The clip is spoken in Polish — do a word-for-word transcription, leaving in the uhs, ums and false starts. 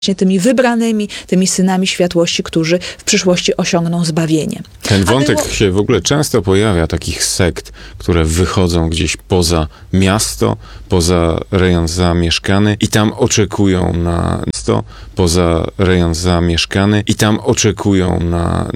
tymi wybranymi, tymi synami światłości, którzy w przyszłości osiągną zbawienie. Ten wątek było... się w ogóle często pojawia, takich sekt, które wychodzą gdzieś poza miasto, poza rejon zamieszkany i tam oczekują na miasto, poza rejon zamieszkany i tam oczekują na